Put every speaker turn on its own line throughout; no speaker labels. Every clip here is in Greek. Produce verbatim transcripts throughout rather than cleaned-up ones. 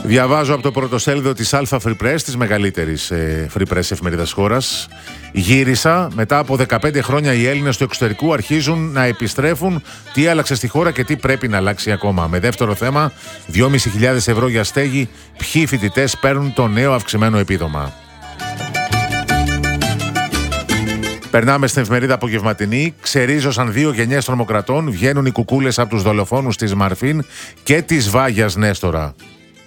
Διαβάζω από το πρωτοσέλιδο της Alpha Free Press, της μεγαλύτερης ε, Free Press εφημερίδας χώρας. Γύρισα, μετά από δεκαπέντε χρόνια οι Έλληνες του εξωτερικού αρχίζουν να επιστρέφουν. Τι άλλαξε στη χώρα και τι πρέπει να αλλάξει ακόμα. Με δεύτερο θέμα, δυόμισι χιλιάδες ευρώ για στέγη. Ποιοι φοιτητές παίρνουν το νέο αυξημένο επίδομα. Περνάμε στην εφημερίδα Απογευματινή. Ξερίζωσαν δύο γενιές τρομοκρατών. Βγαίνουν οι κουκούλες από τους δολοφόνους της Μαρφίν και της Βάγιας Νέστορα.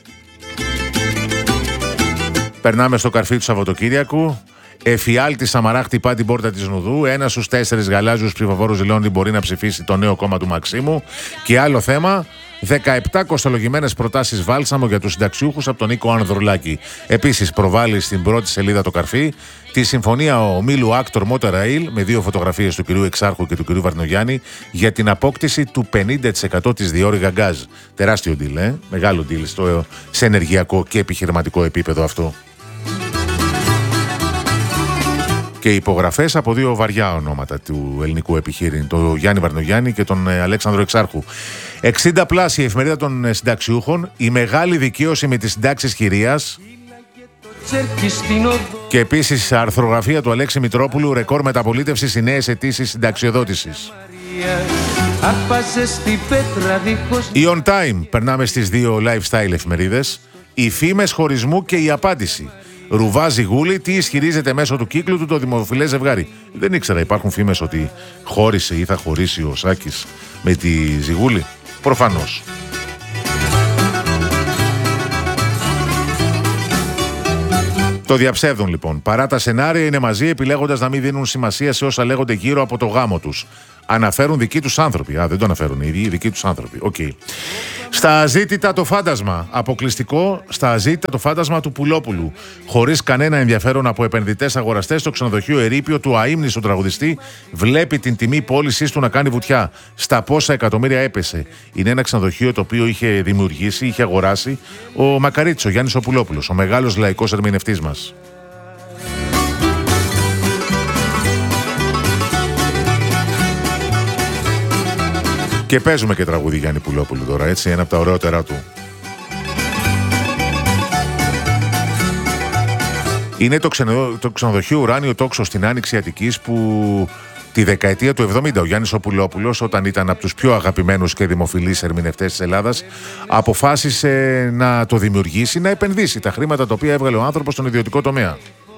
Περνάμε στο καρφί του Σαββατοκύριακου. Εφιάλτη Σαμαρά χτυπά την πόρτα της Νουδού. Ένα στους τέσσερις γαλάζιους ψηφοφόρους δηλώνει ότι μπορεί να ψηφίσει το νέο κόμμα του Μαξίμου. Και άλλο θέμα, δεκαεπτά κοστολογημένες προτάσεις βάλσαμο για τους συνταξιούχους από τον Νίκο Ανδρουλάκη. Επίσης, προβάλλει στην πρώτη σελίδα το καρφί τη συμφωνία ο Μίλου Άκτορ Μότερα-Ιλ με δύο φωτογραφίες του κυρίου Εξάρχου και του κυρίου Βαρνογιάννη για την απόκτηση του πενήντα τοις εκατό της διόρυγα γκάζ. Τεράστιο deal, ε? Μεγάλο deal στο, σε ενεργειακό και επιχειρηματικό επίπεδο αυτό. Και υπογραφές από δύο βαριά ονόματα του ελληνικού επιχείρην, τον Γιάννη Βαρνογιάννη και τον Αλέξανδρο Εξάρχου. εξήντα πλάς η εφημερίδα των συνταξιούχων, η μεγάλη δικαίωση με τις συντάξεις χειρίας. Και επίσης αρθρογραφία του Αλέξη Μητρόπουλου, ρεκόρ μεταπολίτευσης, οι νέες αιτήσεις συνταξιοδότησης. Η On Time, περνάμε στις δύο lifestyle εφημερίδες. Οι φήμες χωρισμού και η απάντηση. Ρουβάζει Γούλη, τι ισχυρίζεται μέσω του κύκλου του το δημοφιλές ζευγάρι. Δεν ήξερα, υπάρχουν φήμες ότι χώρισε ή θα χωρίσει ο Σάκης με τη Ζιγούλη. Προφανώς. Το διαψεύδουν λοιπόν. Παρά τα σενάρια είναι μαζί, επιλέγοντας να μην δίνουν σημασία σε όσα λέγονται γύρω από το γάμο τους. Αναφέρουν δικοί τους άνθρωποι. Α, δεν το αναφέρουν οι ίδιοι, οι δικοί τους άνθρωποι. Οκ. Okay. Στα αζήτητα το φάντασμα. Αποκλειστικό στα αζήτητα το φάντασμα του Πουλόπουλου. Χωρίς κανένα ενδιαφέρον από επενδυτές αγοραστές, το ξενοδοχείο Ερείπιο του αείμνηστου τραγουδιστή βλέπει την τιμή πώλησής του να κάνει βουτιά. Στα πόσα εκατομμύρια έπεσε. Είναι ένα ξενοδοχείο το οποίο είχε δημιουργήσει, είχε αγοράσει ο Μακαρίτης, ο Γιάννης ο Πουλόπουλος, ο μεγάλος λαϊκός ερμηνευτής μας. Και παίζουμε και τραγούδι Γιάννη Πουλόπουλου τώρα, έτσι, ένα από τα ωραιότερα του. Είναι το, ξενο, το ξενοδοχείο Ουράνιο Τόξο στην Άνοιξη Αττικής που τη δεκαετία του εβδομήντα ο Γιάννης ο Πουλόπουλος, όταν ήταν από τους πιο αγαπημένους και δημοφιλείς ερμηνευτές της Ελλάδας, αποφάσισε να το δημιουργήσει, να επενδύσει τα χρήματα τα οποία έβγαλε ο άνθρωπος στον ιδιωτικό τομέα.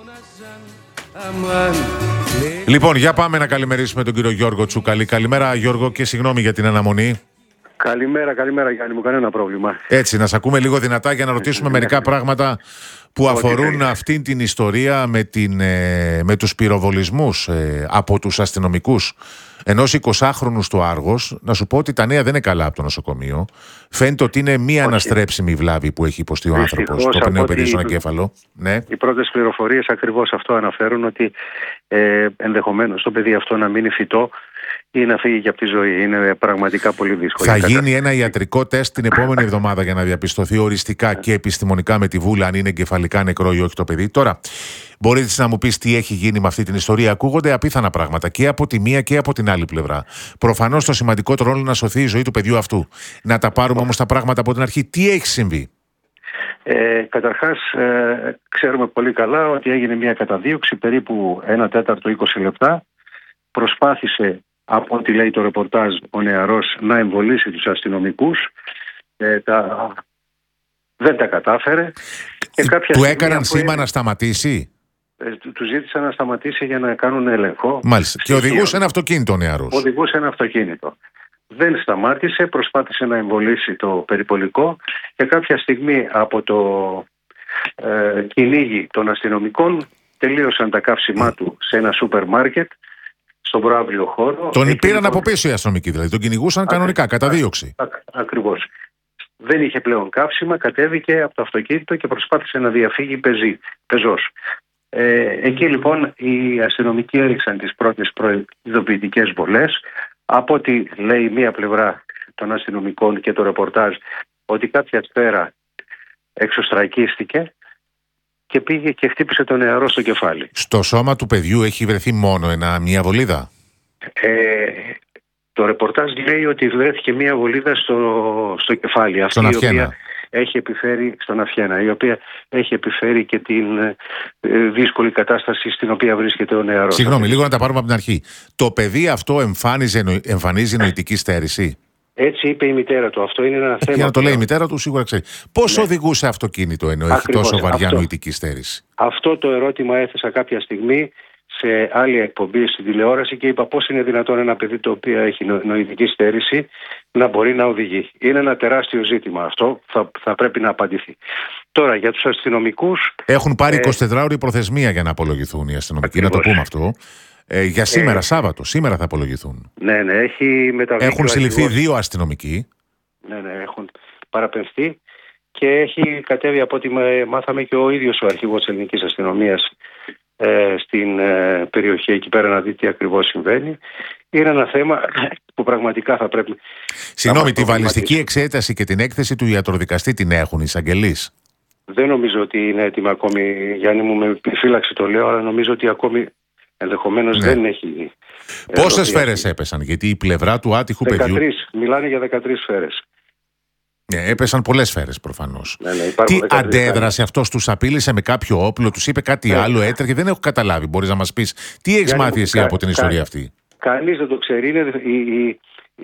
Λοιπόν, για πάμε να καλημερίσουμε τον κύριο Γιώργο Τσουκαλή. Καλημέρα Γιώργο και συγγνώμη για την αναμονή.
Καλημέρα, καλημέρα Γιάννη μου, κανένα πρόβλημα.
Έτσι, να σε ακούμε λίγο δυνατά για να ρωτήσουμε ε, μερικά ε, πράγματα που αφορούν αυτή την ιστορία με, την, ε, με τους πυροβολισμούς ε, από τους αστυνομικούς ενός εικοσάχρονου στο Άργος. Να σου πω ότι τα νέα δεν είναι καλά από το νοσοκομείο. Φαίνεται ότι είναι μία αναστρέψιμη βλάβη που έχει υποστεί ο άνθρωπος, το πενέο παιδί στον εγκέφαλο. Ναι.
Οι πρώτες πληροφορίες ακριβώς αυτό αναφέρουν, ότι ε, ενδεχομένως το παιδί αυτό να μείνει φυτό ή να φύγει και από τη ζωή. Είναι πραγματικά πολύ δύσκολο.
Θα γίνει ένα ιατρικό τεστ την επόμενη εβδομάδα για να διαπιστωθεί οριστικά και επιστημονικά με τη Βούλα αν είναι εγκεφαλικά νεκρό ή όχι το παιδί. Τώρα, μπορείτε να μου πεις τι έχει γίνει με αυτή την ιστορία. Ακούγονται απίθανα πράγματα και από τη μία και από την άλλη πλευρά. Προφανώς το σημαντικότερο είναι να σωθεί η ζωή του παιδιού αυτού. Να τα πάρουμε όμως τα πράγματα από την αρχή. Τι έχει συμβεί?
Ε, καταρχάς, ε, ξέρουμε πολύ καλά ότι έγινε μια καταδίωξη περίπου ένα τέταρτο είκοσι λεπτά. Προσπάθησε, από ό,τι λέει το ρεπορτάζ, ο νεαρός να εμβολήσει τους αστυνομικούς. Ε, τα... Δεν τα κατάφερε. Και κάποια
του έκαναν σήμα έγινε... να σταματήσει.
Ε, του ζήτησαν να σταματήσει για να κάνουν έλεγχο.
Μάλιστα. Και οδηγούσε ένα αυτοκίνητο ο νεαρός.
Οδηγούσε ένα αυτοκίνητο. Δεν σταμάτησε, προσπάθησε να εμβολήσει το περιπολικό και κάποια στιγμή από το ε, κυνήγι των αστυνομικών τελείωσαν τα καύσιμά του σε ένα σούπερ μάρκετ στον προαύλιο χώρο.
Τον πήραν από πίσω οι αστυνομικοί, δηλαδή. Τον κυνηγούσαν κανονικά, κατά δίωξη.
Ακριβώς. Δεν είχε πλέον καύσιμα, κατέβηκε από το αυτοκίνητο και προσπάθησε να διαφύγει πεζή, πεζός. Ε, εκεί λοιπόν οι αστυνομικοί έριξαν τις πρώτες προειδοποιητικές βολές. Από ό,τι λέει μία πλευρά των αστυνομικών και το ρεπορτάζ, ότι κάποια σφαίρα εξωστρακίστηκε και πήγε και χτύπησε τον νεαρό στο κεφάλι.
Στο σώμα του παιδιού έχει βρεθεί μόνο ένα, μια βολίδα?
Ε, το ρεπορτάζ λέει ότι βρέθηκε μια βολίδα στο, στο κεφάλι.
Στον
αυτή, η οποία, έχει επιφέρει στον Αυχένα, η οποία έχει επιφέρει και την ε, δύσκολη κατάσταση στην οποία βρίσκεται ο νεαρός.
Συγγνώμη, λίγο να τα πάρουμε από την αρχή. Το παιδί αυτό εμφάνιζε, εμφανίζει νοητική στέρηση.
Έτσι είπε η μητέρα του. Αυτό είναι ένα θέμα.
Και να το λέει η μητέρα του, σίγουρα ξέρει. Πώς ναι. οδηγούσε αυτοκίνητο ενώ έχει τόσο βαριά
αυτό,
νοητική στέρηση?
Αυτό το ερώτημα έθεσα κάποια στιγμή σε άλλη εκπομπή στην τηλεόραση και είπα πώς είναι δυνατόν ένα παιδί το οποίο έχει νοητική στέρηση να μπορεί να οδηγεί. Είναι ένα τεράστιο ζήτημα αυτό, θα, θα πρέπει να απαντηθεί. Τώρα για τους αστυνομικούς...
Έχουν πάρει ε, εικοσιτετράωρη προθεσμία για να απολογηθούν οι αστυνομικοί, ακριβώς. Να το πούμε αυτό. Ε, για σήμερα, ε, Σάββατο, σήμερα θα απολογηθούν.
Ναι, ναι, έχει μεταβεί.
Έχουν συλληφθεί δύο αστυνομικοί.
Ναι, ναι, έχουν παραπεμφθεί και έχει κατέβει από ό,τι μάθαμε και ο ίδιος ο αρχηγός της ελληνικής αστυνομίας ε, στην ε, περιοχή εκεί πέρα να δει τι ακριβώς συμβαίνει. Είναι ένα θέμα που πραγματικά θα πρέπει...
Συγγνώμη, τη βαλιστική εξέταση και την έκθεση του ιατροδικαστή την έχουν οι εισαγγελείς?
Δεν νομίζω ότι είναι έτοιμα ακόμη, Γιάννη μου, με επιφύλαξη το λέω, αλλά νομίζω ότι ακόμη ενδεχομένως ναι. δεν έχει...
Πόσες σφαίρες έπεσαν? Γιατί η πλευρά του άτυχου
δεκατρείς,
παιδιού...
μιλάνε για δεκατρείς σφαίρες.
Ναι, έπεσαν πολλές σφαίρες προφανώς.
Ναι, ναι,
τι αντέδρασε αυτός, τους απείλησε με κάποιο όπλο, τους είπε κάτι ναι. άλλο, έτρεχε? Δεν έχω καταλάβει. Μπορείς να μας πεις τι έχεις μάθει εσύ κα, από την κα, ιστορία αυτή?
Κανείς δεν το ξέρει. Είναι, οι, οι,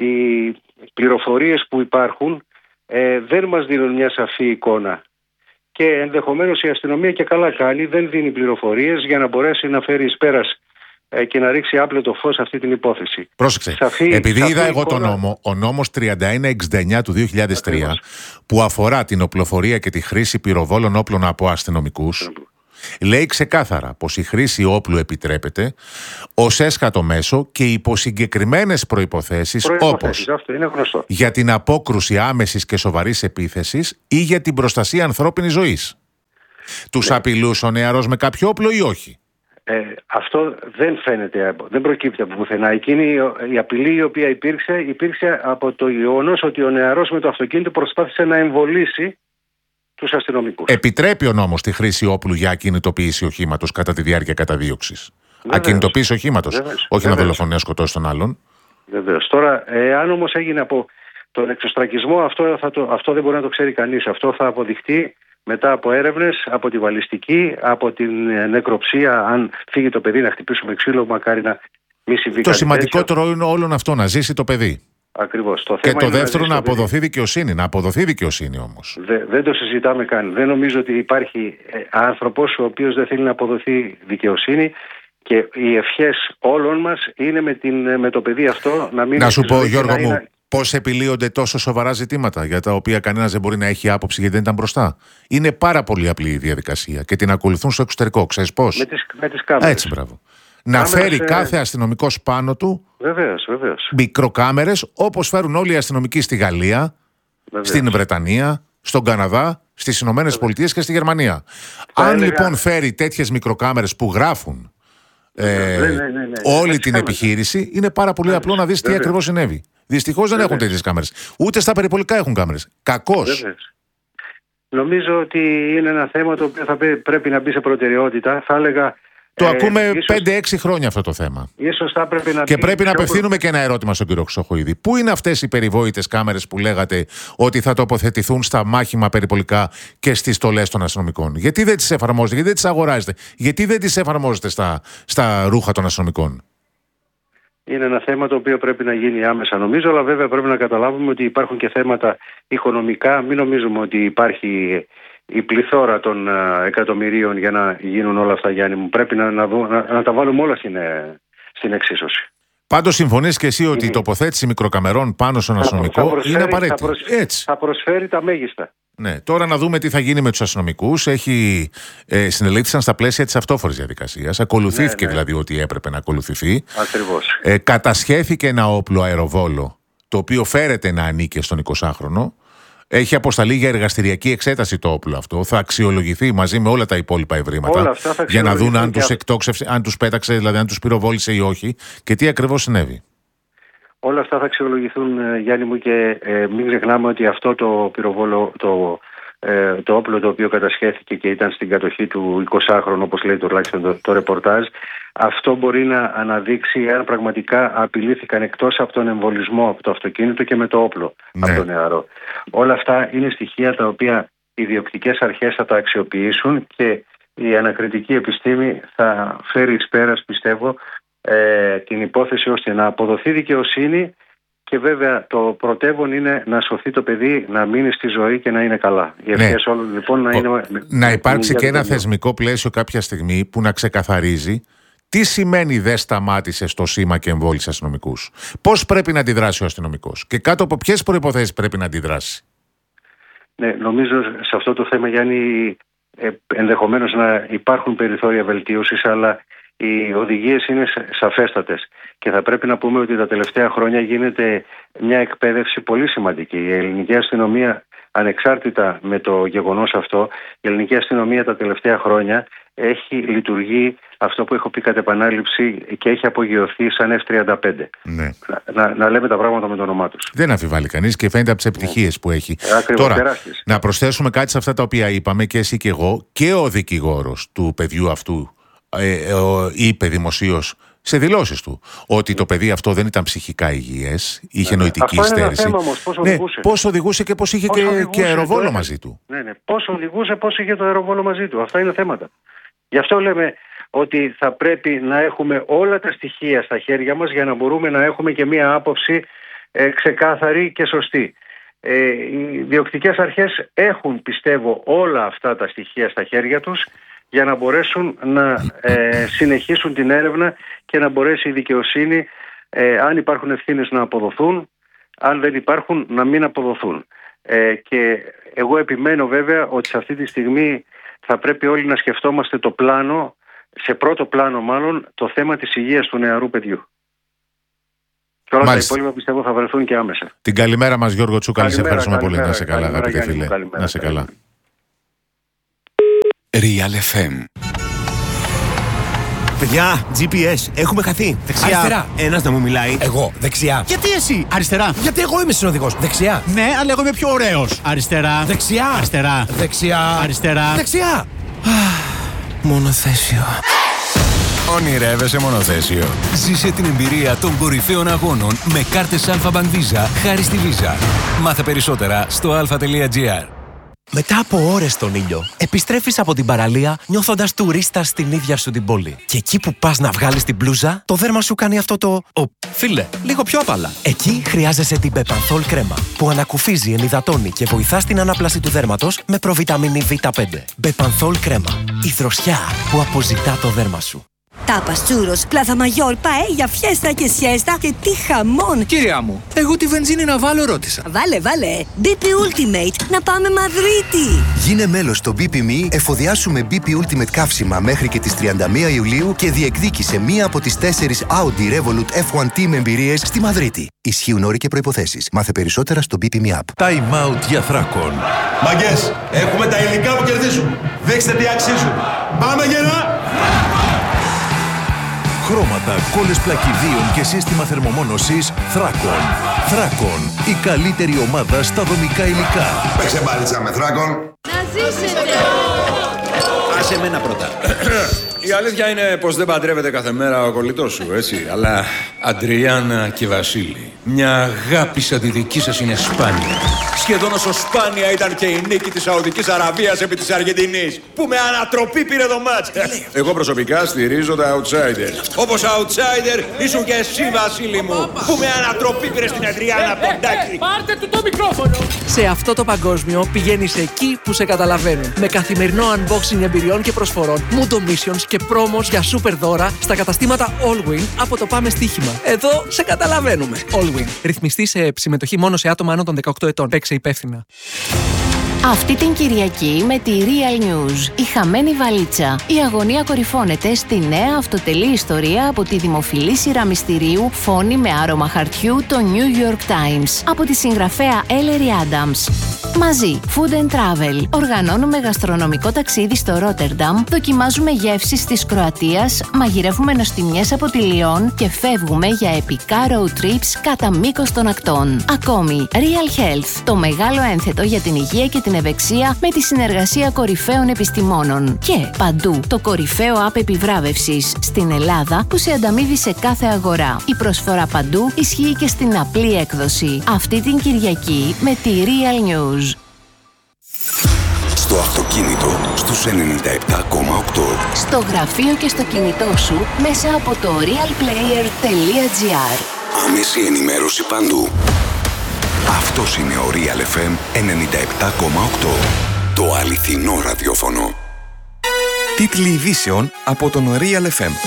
οι πληροφορίες που υπάρχουν ε, δεν μας δίνουν μια σαφή εικόνα. Και ενδεχομένως η αστυνομία και καλά κάνει, δεν δίνει πληροφορίες για να μπορέσει να φέρει εις πέρας και να ρίξει άπλετο φως σε αυτή την υπόθεση.
Πρόσεξε,
σαφή,
επειδή
σαφή
είδα εγώ
εικόνα...
τον νόμο, ο νόμος τριάντα ένα εξήντα εννιά του δύο χιλιάδες τρία, ακριβώς, που αφορά την οπλοφορία και τη χρήση πυροβόλων όπλων από αστυνομικούς, λέει ξεκάθαρα πως η χρήση όπλου επιτρέπεται ως έσχατο μέσο και υπό συγκεκριμένες προϋποθέσεις, όπως
αυτό είναι γνωστό,
για την απόκρουση άμεσης και σοβαρής επίθεσης ή για την προστασία ανθρώπινης ζωής. Ναι. Τους απειλούσε ο νεαρός με κάποιο όπλο ή όχι?
Ε, αυτό δεν φαίνεται, δεν προκύπτει από πουθενά. Εκείνη η απειλή η οποία υπήρξε, υπήρξε από το γεγονός ότι ο νεαρός με το αυτοκίνητο προσπάθησε να εμβολήσει τους αστυνομικούς.
Επιτρέπει ο νόμος τη χρήση όπλου για ακινητοποίηση οχήματος κατά τη διάρκεια καταδίωξης? Ακινητοποίηση οχήματος, όχι βεβαίως. Να δολοφονεί, να σκοτώσει τον άλλον.
Βεβαίως. Τώρα, εάν όμως έγινε από τον εξωστρακισμό, αυτό, θα το, αυτό δεν μπορεί να το ξέρει κανείς. Αυτό θα αποδειχτεί μετά από έρευνες, από τη βαλιστική, από την νεκροψία. Αν φύγει το παιδί να χτυπήσουμε ξύλο, μακάρι να μην συμβεί.
Το σημαντικότερο τέτοιο. Είναι όλον αυτό, να ζήσει το παιδί.
Ακριβώς. Το
και
θέμα
το δεύτερο να,
να
αποδοθεί δικαιοσύνη. Να αποδοθεί δικαιοσύνη όμως.
Δε, δεν το συζητάμε καν. Δεν νομίζω ότι υπάρχει ε, άνθρωπος ο οποίος δεν θέλει να αποδοθεί δικαιοσύνη. Και οι ευχές όλων μας είναι με, την, με το παιδί αυτό να μην...
Να σου πω, Γιώργο μου,
είναι...
πώς επιλύονται τόσο σοβαρά ζητήματα για τα οποία κανένας δεν μπορεί να έχει άποψη γιατί δεν ήταν μπροστά? Είναι πάρα πολύ απλή η διαδικασία και την ακολουθούν στο εξωτερικό. Ξέρεις πώς?
Με τις, με τις κάμερες.
Έτσι, μπράβο. Να κάμερες, φέρει ε... κάθε αστυνομικός πάνω του
βεβαίως, βεβαίως.
μικροκάμερες, όπως φέρουν όλοι οι αστυνομικοί στη Γαλλία, βεβαίως, στην Βρετανία, στον Καναδά, στις Ηνωμένες Πολιτείες και στη Γερμανία. Θα Αν έλεγα... λοιπόν φέρει τέτοιες μικροκάμερες που γράφουν Ε, ναι, ναι, ναι, ναι. όλη την κάμερα. επιχείρηση, είναι πάρα πολύ ναι, απλό να δεις τι ακριβώς συνέβη. Δυστυχώς δεν έχουν τέτοιες κάμερες. Ούτε στα περιπολικά έχουν κάμερες. Κακώς.
Βέβαιες. Νομίζω ότι είναι ένα θέμα το οποίο θα πρέπει να μπει σε προτεραιότητα. Θα έλεγα.
Το ε, ακούμε ίσως... πέντε έξι χρόνια αυτό το θέμα.
Ίσως θα πρέπει να
και πρέπει να απευθύνουμε και ένα ερώτημα στον κύριο Χρυσοχοίδη. Πού είναι αυτές οι περιβόητες κάμερες που λέγατε ότι θα τοποθετηθούν στα μάχημα περιπολικά και στις στολές των αστυνομικών? Γιατί δεν τις εφαρμόζετε, γιατί δεν τις αγοράζετε, γιατί δεν τις εφαρμόζετε στα, στα ρούχα των αστυνομικών?
Είναι ένα θέμα το οποίο πρέπει να γίνει άμεσα, νομίζω, αλλά βέβαια πρέπει να καταλάβουμε ότι υπάρχουν και θέματα οικονομικά. Μην νομίζουμε ότι υπάρχει η πληθώρα των uh, εκατομμυρίων για να γίνουν όλα αυτά, Γιάννη μου. Πρέπει να, να, να, να τα βάλουμε όλα στην, στην εξίσωση.
Πάντως συμφωνείς και εσύ ότι mm. η τοποθέτηση μικροκαμερών πάνω στον αστυνομικό είναι απαραίτητη?
Θα, προσ... Έτσι. θα προσφέρει τα μέγιστα.
Ναι, τώρα να δούμε τι θα γίνει με τους αστυνομικούς. Έχει ε, συνελήφθησαν στα πλαίσια της αυτόφορης διαδικασίας. Ακολουθήθηκε ναι, ναι. δηλαδή ό,τι έπρεπε να ακολουθηθεί.
Ακριβώς.
Ε, κατασχέθηκε ένα όπλο αεροβόλο, το οποίο φέρεται να ανήκει στον εικοσάχρονο. Έχει αποσταλεί για εργαστηριακή εξέταση το όπλο αυτό. Θα αξιολογηθεί μαζί με όλα τα υπόλοιπα ευρήματα για να δουν αν τους εκτόξευσε, αν τους πέταξε, δηλαδή αν τους πυροβόλησε ή όχι και τι ακριβώς συνέβη.
Όλα αυτά θα αξιολογηθούν, Γιάννη μου, και ε, μην ξεχνάμε ότι αυτό το πυροβόλο, το, ε, το όπλο το οποίο κατασχέθηκε και ήταν στην κατοχή του εικοσάχρονου, όπως λέει τουλάχιστον το, το ρεπορτάζ, αυτό μπορεί να αναδείξει αν πραγματικά απειλήθηκαν εκτός από τον εμβολισμό από το αυτοκίνητο και με το όπλο
ναι.
από τον νεαρό. Όλα αυτά είναι στοιχεία τα οποία οι διοκτικές αρχές θα τα αξιοποιήσουν και η ανακριτική επιστήμη θα φέρει εις πέρας, πιστεύω, ε, την υπόθεση ώστε να αποδοθεί δικαιοσύνη και βέβαια το πρωτεύον είναι να σωθεί το παιδί, να μείνει στη ζωή και να είναι καλά. Οι ευχές ναι. όλων λοιπόν να είναι...
Να υπάρξει και ένα θεσμικό πλαίσιο κάποια στιγμή που να ξεκαθαρίζει τι σημαίνει δεν σταμάτησε στο σήμα και εμβόλισε αστυνομικούς. Πώς πρέπει να αντιδράσει ο αστυνομικός και κάτω από ποιες προϋποθέσεις πρέπει να αντιδράσει.
Ναι, νομίζω σε αυτό το θέμα, Γιάννη, ενδεχομένως να υπάρχουν περιθώρια βελτίωσης, αλλά οι οδηγίες είναι σαφέστατες και θα πρέπει να πούμε ότι τα τελευταία χρόνια γίνεται μια εκπαίδευση πολύ σημαντική. Η ελληνική αστυνομία, ανεξάρτητα με το γεγονός αυτό, η ελληνική αστυνομία τα τελευταία χρόνια έχει λειτουργεί αυτό που έχω πει κατ' επανάληψη και έχει απογειωθεί σαν εφ τριάντα πέντε.
Ναι.
Να, να λέμε τα πράγματα με το όνομά τους.
Δεν αμφιβάλλει κανείς και φαίνεται από τις επιτυχίες ναι. που έχει.
Ακριβώς,
τώρα,
τεράστιες.
Να προσθέσουμε κάτι σε αυτά τα οποία είπαμε και εσύ και εγώ, και ο δικηγόρος του παιδιού αυτού ε, ε, είπε δημοσίως σε δηλώσεις του ότι το παιδί αυτό δεν ήταν ψυχικά υγιές, είχε ναι, νοητική
αυτό
στέρηση.
Είναι ένα θέμα όμως, πώς
ναι,
οδηγούσε.
Πώς οδηγούσε και πώς είχε
πώς
και,
οδηγούσε,
και αεροβόλο
ναι,
μαζί του.
Ναι, ναι. Πώς οδηγούσε, πώς είχε το αεροβόλο μαζί του. Αυτά είναι θέματα. Γι' αυτό λέμε ότι θα πρέπει να έχουμε όλα τα στοιχεία στα χέρια μας για να μπορούμε να έχουμε και μία άποψη ε, ξεκάθαρη και σωστή. Ε, οι διοκτικές αρχές έχουν, πιστεύω, όλα αυτά τα στοιχεία στα χέρια τους για να μπορέσουν να ε, συνεχίσουν την έρευνα και να μπορέσει η δικαιοσύνη, ε, αν υπάρχουν ευθύνες, να αποδοθούν, αν δεν υπάρχουν να μην αποδοθούν. Ε, και εγώ επιμένω βέβαια ότι σε αυτή τη στιγμή θα πρέπει όλοι να σκεφτόμαστε το πλάνο, σε πρώτο πλάνο μάλλον, το θέμα της υγείας του νεαρού παιδιού. Και όλα Μάλιστα. τα υπόλοιπα πιστεύω θα βρεθούν και άμεσα.
Την καλημέρα μας, Γιώργο Τσούκαλη, σε ευχαριστούμε πολύ. Να σε καλά,
αγαπητέ
φίλε. Να σε καλά.
Real εφ εμ.
Παιδιά, τζι πι ες, έχουμε χαθεί. Δεξιά.
Αριστερά.
Ένας να μου μιλάει.
Εγώ. Δεξιά. Γιατί εσύ. Αριστερά. Γιατί εγώ είμαι συνοδηγός. Δεξιά.
Ναι, αλλά εγώ είμαι πιο ωραίος.
Αριστερά.
Δεξιά.
Αριστερά.
Δεξιά.
Αριστερά.
Δεξιά. Μονοθέσιο.
Ονειρεύεσαι μονοθέσιο. Ζήσε την εμπειρία των κορυφαίων αγώνων με κάρτες Alpha Bank Visa χάρη στη Visa. Μάθε περισσότερα στο αλφα τελεία τζι άρ.
Μετά από ώρες στον ήλιο, επιστρέφεις από την παραλία νιώθοντας τουρίστας στην ίδια σου την πόλη. Και εκεί που πας να βγάλεις την μπλούζα, το δέρμα σου κάνει αυτό το «Ω, φίλε, λίγο πιο απαλά». Εκεί χρειάζεσαι την Bepanthol κρέμα, που ανακουφίζει, ενυδατώνει και βοηθά στην ανάπλαση του δέρματος με προβιταμίνη βι πέντε. Bepanthol κρέμα, η δροσιά που αποζητά το δέρμα σου.
Τάπας, τσούρος, πλάθα μαγιόρ, παέλια, φιέστα και σιέστα και τι χαμόν!
Κυρία μου, εγώ τη βενζίνη να βάλω ρώτησα.
Βάλε, βάλε! μπι πι Ultimate, να πάμε Μαδρίτη!
Γίνε μέλος στο μπι πι εμ ι, εφοδιάσου με μπι πι Ultimate καύσιμα μέχρι και τις τριάντα μία Ιουλίου και διεκδίκησε μία από τις τέσσερις Audi Revolut εφ ουάν Team εμπειρίες στη Μαδρίτη. Ισχύουν όροι και προϋποθέσεις. Μάθε περισσότερα στο μπι πι εμ ι App.
Time out για Θράκον.
Μαγκές, έχουμε τα υλικά που κερδίζουν. Δείξτε τι αξίζουν. Πάμε γερά!
Χρώματα, κόλλες πλακιδίων και σύστημα θερμομόνωσης Θράκον. Θράκον, η καλύτερη ομάδα στα δομικά υλικά.
Παίξε μπάλιτσα με Θράκον.
Να ζήσετε!
Άσε μένα πρώτα.
Η αλήθεια είναι πως δεν παντρεύεται κάθε μέρα ο κολλητός σου, έτσι. Αλλά Αντριάννα και Βασίλη, μια αγάπη σαν τη δική σας είναι σπάνια. Σχεδόν όσο σπάνια ήταν και η νίκη της Σαουδικής Αραβίας επί της Αργεντινής, που με ανατροπή πήρε το μάτς. Εγώ προσωπικά στηρίζω τα outsiders. Όπως outsider ήσουν και εσύ, Βασίλη μου, που με ανατροπή πήρε στην Αντριάννα Ποντάκη.
Πάρτε του το μικρόφωνο!
Σε αυτό το παγκόσμιο πηγαίνεις εκεί που σε καταλαβαίνουν. Με καθημερινό unboxing εμπειριών και προσφορών, Mundo Missions και πρόμος για super δώρα στα καταστήματα Allwin από το Πάμε Στοίχημα. Εδώ σε καταλαβαίνουμε. Allwin. Ρυθμιστή σε συμμετοχή μόνο σε άτομα άνω των δεκαοκτώ ετών. Παίξε υπεύθυνα.
Αυτή την Κυριακή με τη Real News, η χαμένη βαλίτσα. Η αγωνία κορυφώνεται στη νέα αυτοτελή ιστορία από τη δημοφιλή σειρά μυστηρίου Φόνη με άρωμα χαρτιού, το New York Times, από τη συγγραφέα Ellery Adams. Μαζί, Food and Travel. Οργανώνουμε γαστρονομικό ταξίδι στο Ρότερνταμ, δοκιμάζουμε γεύσεις της Κροατίας, μαγειρεύουμε νοστιμιές από τη Λιόν και φεύγουμε για επικά road trips κατά μήκος των ακτών. Ακόμη, Real Health, το μεγάλο ένθετο για την υγεία και την ευεξία με τη συνεργασία κορυφαίων επιστημόνων. Και παντού το κορυφαίο app επιβράβευσης στην Ελλάδα που σε ανταμείβει σε κάθε αγορά. Η προσφορά παντού ισχύει και στην απλή έκδοση. Αυτή την Κυριακή με τη Real News.
Στο αυτοκίνητο στους ενενήντα επτά κόμμα οκτώ.
Στο γραφείο και στο κινητό σου μέσα από το realplayer τελεία gr.
Άμεση ενημέρωση παντού. Αυτός είναι ο Real εφ εμ ενενήντα επτά κόμμα οκτώ. Το αληθινό ραδιόφωνο.
Τίτλοι ειδήσεων από τον Real εφ εμ.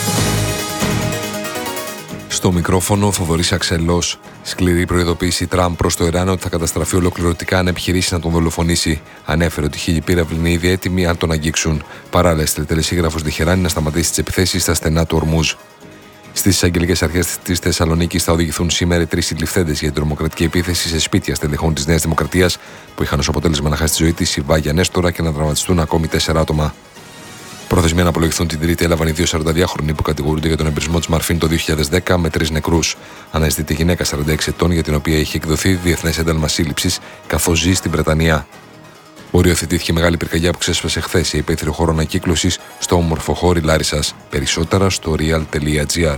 Στο μικρόφωνο ο Θοδωρής Αξελός. Σκληρή προειδοποίηση Τραμπ προς το Ιράν ότι θα καταστραφεί ολοκληρωτικά αν επιχειρήσει να τον δολοφονήσει. Ανέφερε ότι οι χίλιοι πύραυλοι είναι ήδη έτοιμοι αν τον αγγίξουν. Παράλληλα, έστειλε τελεσίγραφος Τεχεράνη να σταματήσει τις επιθέσεις στα στενά του Ορμούζ. Στις εισαγγελικές αρχές της Θεσσαλονίκης θα οδηγηθούν σήμερα τρεις συλληφθέντες για την τρομοκρατική επίθεση σε σπίτια στελεχών της Νέας Δημοκρατίας που είχαν ως αποτέλεσμα να χάσει τη ζωή της η Βάγια Νέστορα και να τραυματιστούν ακόμη τέσσερα άτομα. Προθεσμία να απολογηθούν την Τρίτη έλαβαν οι δύο σαρανταδυάχρονοι που κατηγορούνται για τον εμπρισμό της Μαρφίν το δύο χιλιάδες δέκα με τρεις νεκρούς. Αναζητείται γυναίκα σαράντα έξι ετών για την οποία είχε εκδοθεί διεθνές ένταλμα σύλληψης καθώς ζει στην Βρετανία. Οριοθετήθηκε μεγάλη πυρκαγιά που ξέσπασε χθες σε υπαίθριο χώρο ανακύκλωσης στο όμορφο χώρι Λάρισσας. Περισσότερα στο real τελεία gr.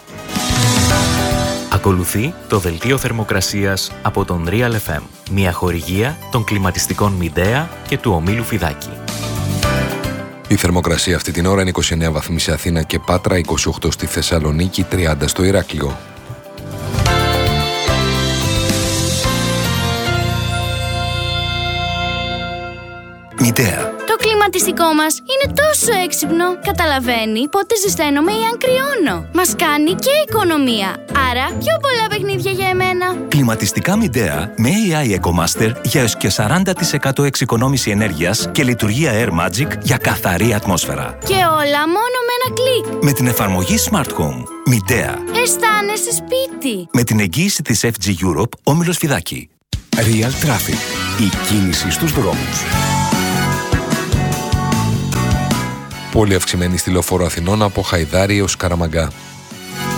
Ακολουθεί το δελτίο θερμοκρασίας από τον Real εφ εμ, μια χορηγία των κλιματιστικών Midea και του ομίλου Φιδάκη.
Η θερμοκρασία αυτή την ώρα είναι είκοσι εννέα βαθμοί σε Αθήνα και Πάτρα, είκοσι οκτώ στη Θεσσαλονίκη, τριάντα στο Ηράκλειο.
Midea.
Το κλιματιστικό μας είναι τόσο έξυπνο. Καταλαβαίνει πότε ζεσταίνομαι ή αν κρυώνω. Μας κάνει και οικονομία. Άρα πιο πολλά παιχνίδια για εμένα.
Κλιματιστικά Midea με έι άι EcoMaster για έως και σαράντα τοις εκατό εξοικονόμηση ενέργειας και λειτουργία Air Magic για καθαρή ατμόσφαιρα.
Και όλα μόνο με ένα κλικ.
Με την εφαρμογή Smart Home. Midea.
Αισθάνεσαι σπίτι.
Με την εγγύηση της εφ τζι Europe, όμιλος Φιδάκη.
Real Traffic. Η κίνηση στους δρόμους.
Πολύ αυξημένη στη Λεωφόρο Αθηνών από Χαϊδάρη έως Καραμαγκά.